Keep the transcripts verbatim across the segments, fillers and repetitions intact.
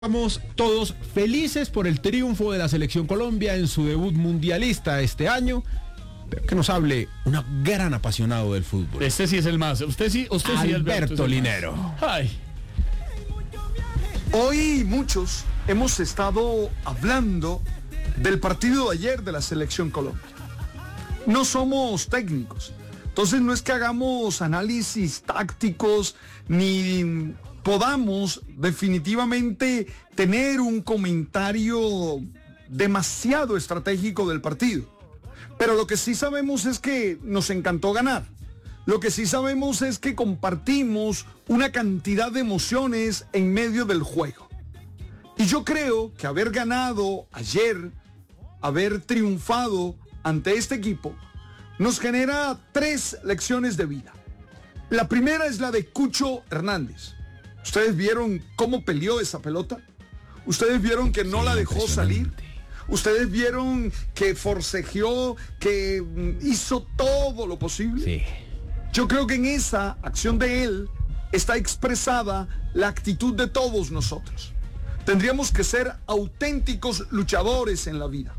Estamos todos felices por el triunfo de la Selección Colombia en su debut mundialista este año. Pero que nos hable un gran apasionado del fútbol. Este sí es el más. Usted sí, usted sí, Alberto, Alberto Linero. Ay. Hoy muchos hemos estado hablando del partido de ayer de la Selección Colombia. No somos técnicos, entonces no es que hagamos análisis tácticos ni podamos definitivamente tener un comentario demasiado estratégico del partido. Pero lo que sí sabemos es que nos encantó ganar. Lo que sí sabemos es que compartimos una cantidad de emociones en medio del juego. Y yo creo que haber ganado ayer, haber triunfado ante este equipo, nos genera tres lecciones de vida. La primera es la de Cucho Hernández. ¿Ustedes vieron cómo peleó esa pelota? ¿Ustedes vieron que no Sí, la dejó salir? ¿Ustedes vieron que forcejeó, que hizo todo lo posible? Sí. Yo creo que en esa acción de él está expresada la actitud de todos nosotros. Tendríamos que ser auténticos luchadores en la vida.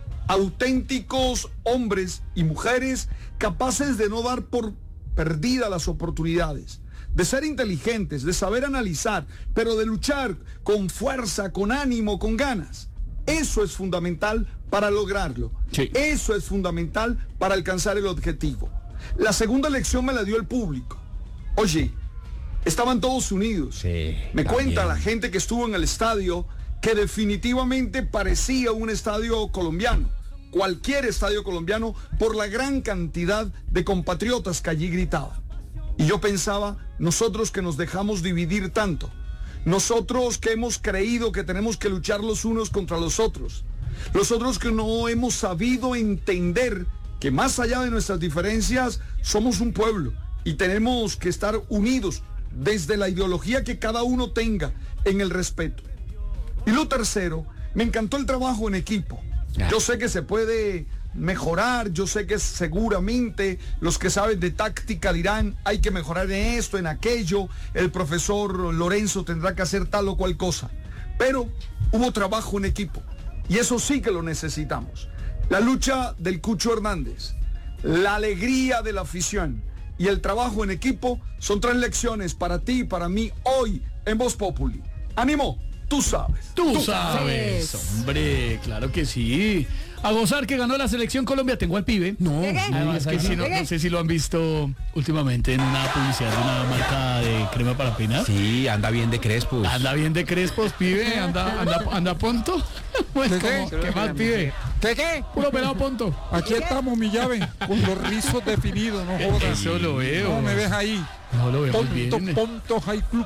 Auténticos hombres y mujeres capaces de no dar por perdidas las oportunidades, de ser inteligentes, de saber analizar, pero de luchar con fuerza, con ánimo, con ganas. Eso es fundamental para lograrlo. Sí. Eso es fundamental para alcanzar el objetivo. La segunda lección me la dio el público. Oye, estaban todos unidos. Sí, me también. cuenta la gente que estuvo en el estadio que definitivamente parecía un estadio colombiano. Cualquier estadio colombiano por la gran cantidad de compatriotas que allí gritaban. Y yo pensaba, nosotros que nos dejamos dividir tanto, nosotros que hemos creído que tenemos que luchar los unos contra los otros, nosotros que no hemos sabido entender que más allá de nuestras diferencias somos un pueblo y tenemos que estar unidos desde la ideología que cada uno tenga en el respeto. Y lo tercero, me encantó el trabajo en equipo. Yo sé que se puede mejorar, yo sé que seguramente los que saben de táctica dirán hay que mejorar en esto, en aquello, el profesor Lorenzo tendrá que hacer tal o cual cosa, pero hubo trabajo en equipo y eso sí que lo necesitamos. La lucha del Cucho Hernández, la alegría de la afición y el trabajo en equipo son tres lecciones para ti y para mí hoy en Voz Populi. ¡Ánimo! Tú sabes. Tú, Tú sabes, sabes, hombre, claro que sí. A gozar que ganó la Selección Colombia. Tengo al pibe. No, no, es que si no, no sé si lo han visto últimamente en una publicidad de una marca de crema para peinar. Sí, anda bien de crespos. Anda bien de crespos, pibe. Anda, anda, anda ponto. Pues, ¿Qué, ¿qué, ¿Qué más, pibe? ¿Qué qué? Puro pelado ponto. Aquí estamos, mi llave, con los rizos definidos, no jodas. Eso lo veo. No me ves ahí. No lo vemos Ponto, bien. Ponto High Club.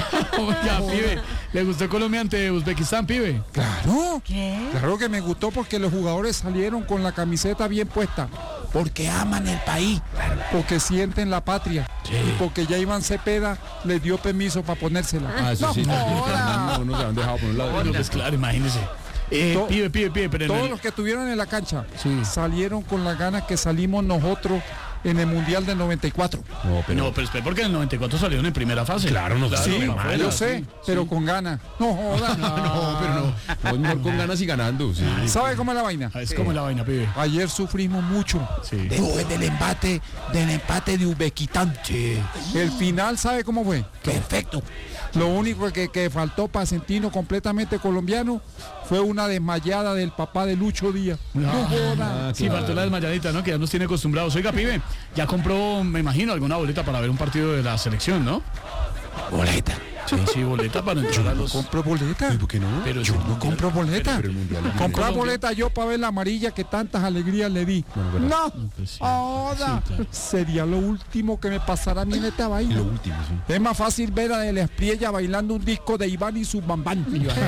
Oiga, pibe, ¿le gustó Colombia ante Uzbekistán, pibe? Claro. ¿Qué? Claro que me gustó porque los jugadores salieron con la camiseta bien puesta. Porque aman el país. Porque sienten la patria. Sí. Y porque ya Iván Cepeda les dio permiso para ponérsela. Ah, eso no, sí. No, no, no se han dejado por un lado. No, pues claro, imagínese. Eh, To pibe, pibe, pibe, pero todos el... los que estuvieron en la cancha sí. salieron con las ganas que salimos nosotros en el Mundial del noventa y cuatro. No, pero, no, pero espera, porque en el noventa y cuatro salieron en primera fase. Claro, no, claro, sí, no, mala, yo sé, sí, pero sí. con ganas. No jodas. No, no, pero no. No es mejor con ganas y ganando. Sí. ¿Sabe cómo es la vaina? Es como la vaina, pibe. Ayer sufrimos mucho. Sí. Después del empate, del empate de Uzbekistán. Sí. El final, ¿sabe cómo fue? Perfecto. Lo único que, que faltó para sentirnos completamente colombiano fue una desmayada del papá de Lucho Díaz. No, no joda. Ah, sí, claro. Faltó la desmayadita, ¿no? Que ya nos tiene acostumbrados. Oiga, pibe, ya compró, me imagino, alguna boleta para ver un partido de la selección, ¿no? Boleta. Sí, sí, boleta para entrar a los... ¿Compro boleta? ¿Por qué no? Pero yo no compro boleta. Pero, pero Comprar boleta yo para ver la amarilla que tantas alegrías le di. Bueno, no, pues sí. Oda. Sí, claro. Sería lo último que me pasara a mí en esta vaina. Lo último, sí. Es más fácil ver a De La Espriella bailando un disco de Iván y su bambán.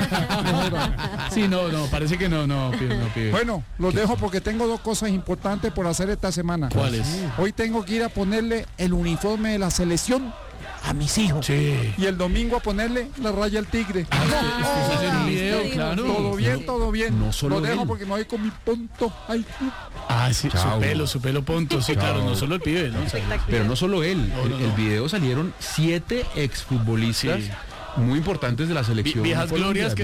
Sí, no, no, parece que no, no, pibe, no, pibe. Bueno, los dejo porque tengo dos cosas importantes por hacer esta semana. ¿Cuáles? Hoy tengo que ir a ponerle el uniforme de la selección a mis hijos. Sí. Y el domingo a ponerle la raya al tigre. Ah, no, es que hacer un video, claro. Todo bien, todo bien. No solo lo dejo él. porque me voy con mi punto. Ay, Ah, sí, Chao. su pelo, su pelo ponto. Sí, Chao. claro, no solo el pibe, ¿no? Pero no solo él. No, no, el, el no. video salieron siete exfutbolistas. Sí. muy importantes de la selección viejas Colombia. glorias que